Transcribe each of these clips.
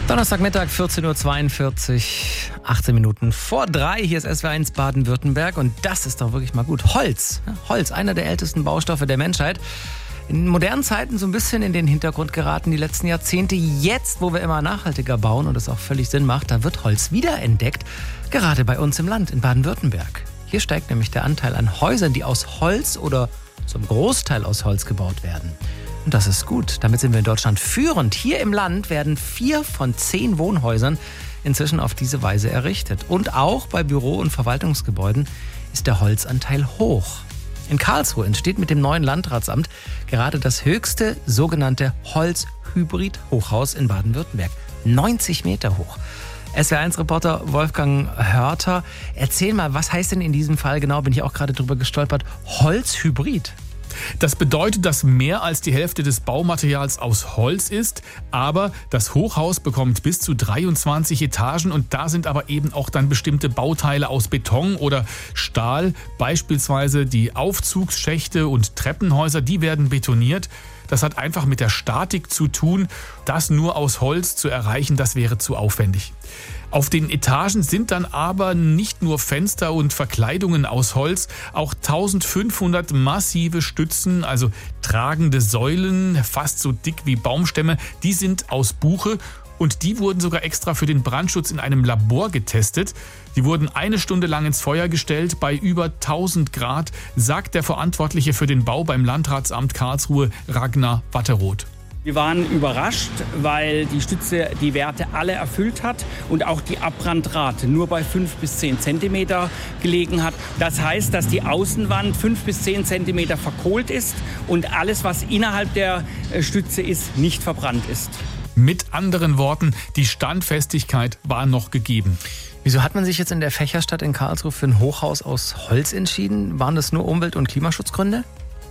Donnerstagmittag, 14.42 Uhr, 18 Minuten vor 3. Hier ist SWR1 Baden-Württemberg und das ist doch wirklich mal gut. Holz, einer der ältesten Baustoffe der Menschheit. In modernen Zeiten so ein bisschen in den Hintergrund geraten die letzten Jahrzehnte. Jetzt, wo wir immer nachhaltiger bauen und es auch völlig Sinn macht, da wird Holz wiederentdeckt. Gerade bei uns im Land, in Baden-Württemberg. Hier steigt nämlich der Anteil an Häusern, die aus Holz oder zum Großteil aus Holz gebaut werden. Und das ist gut. Damit sind wir in Deutschland führend. Hier im Land werden 4 von 10 Wohnhäusern inzwischen auf diese Weise errichtet. Und auch bei Büro- und Verwaltungsgebäuden ist der Holzanteil hoch. In Karlsruhe entsteht mit dem neuen Landratsamt gerade das höchste sogenannte Holzhybrid-Hochhaus in Baden-Württemberg. 90 Meter hoch. SWR1-Reporter Wolfgang Hörter, erzähl mal, was heißt denn in diesem Fall genau, bin ich auch gerade drüber gestolpert, Holzhybrid? Das bedeutet, dass mehr als die Hälfte des Baumaterials aus Holz ist, aber das Hochhaus bekommt bis zu 23 Etagen und da sind aber eben auch dann bestimmte Bauteile aus Beton oder Stahl, beispielsweise die Aufzugsschächte und Treppenhäuser, die werden betoniert. Das hat einfach mit der Statik zu tun. Das nur aus Holz zu erreichen, das wäre zu aufwendig. Auf den Etagen sind dann aber nicht nur Fenster und Verkleidungen aus Holz, auch 1500 massive Stützen, also tragende Säulen, fast so dick wie Baumstämme, die sind aus Buche. Und die wurden sogar extra für den Brandschutz in einem Labor getestet. Die wurden 1 Stunde lang ins Feuer gestellt bei über 1000 Grad, sagt der Verantwortliche für den Bau beim Landratsamt Karlsruhe, Ragnar Watteroth. Wir waren überrascht, weil die Stütze die Werte alle erfüllt hat und auch die Abbrandrate nur bei 5 bis 10 Zentimeter gelegen hat. Das heißt, dass die Außenwand 5 bis 10 Zentimeter verkohlt ist und alles, was innerhalb der Stütze ist, nicht verbrannt ist. Mit anderen Worten, die Standfestigkeit war noch gegeben. Wieso hat man sich jetzt in der Fächerstadt in Karlsruhe für ein Hochhaus aus Holz entschieden? Waren das nur Umwelt- und Klimaschutzgründe?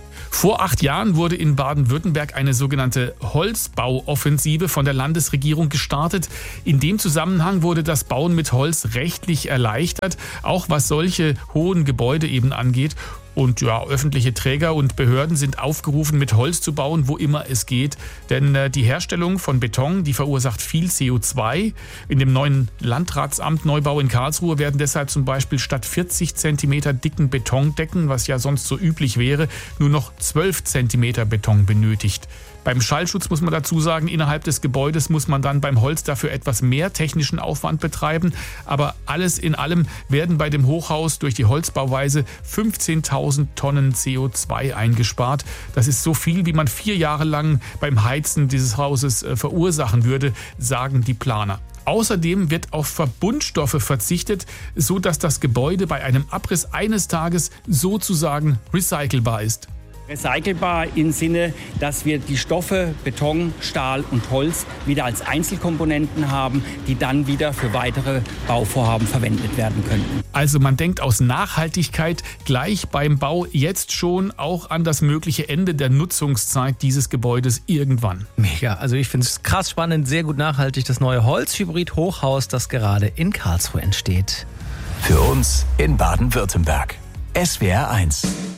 Vor 8 Jahren wurde in Baden-Württemberg eine sogenannte Holzbauoffensive von der Landesregierung gestartet. In dem Zusammenhang wurde das Bauen mit Holz rechtlich erleichtert, auch was solche hohen Gebäude eben angeht. Und ja, öffentliche Träger und Behörden sind aufgerufen, mit Holz zu bauen, wo immer es geht. Denn die Herstellung von Beton, die verursacht viel CO2. In dem neuen Landratsamt Neubau in Karlsruhe werden deshalb zum Beispiel statt 40 cm dicken Betondecken, was ja sonst so üblich wäre, nur noch 12 cm Beton benötigt. Beim Schallschutz muss man dazu sagen, innerhalb des Gebäudes muss man dann beim Holz dafür etwas mehr technischen Aufwand betreiben. Aber alles in allem werden bei dem Hochhaus durch die Holzbauweise 15.000 Tonnen CO2 eingespart. Das ist so viel, wie man 4 Jahre lang beim Heizen dieses Hauses verursachen würde, sagen die Planer. Außerdem wird auf Verbundstoffe verzichtet, so dass das Gebäude bei einem Abriss eines Tages sozusagen recycelbar ist. Recycelbar im Sinne, dass wir die Stoffe Beton, Stahl und Holz wieder als Einzelkomponenten haben, die dann wieder für weitere Bauvorhaben verwendet werden könnten. Also man denkt aus Nachhaltigkeit gleich beim Bau jetzt schon auch an das mögliche Ende der Nutzungszeit dieses Gebäudes irgendwann. Mega, also ich finde es krass spannend, sehr gut nachhaltig, das neue Holzhybrid-Hochhaus, das gerade in Karlsruhe entsteht. Für uns in Baden-Württemberg. SWR1.